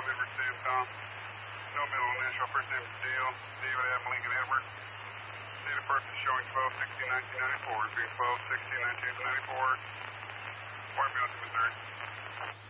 Edward, Sam, Tom. No middle initial, first name is Steele, David M. Lincoln Edward. Date of birth is showing 12/16/1994, between 12/16/1994, Fort Benton, Missouri.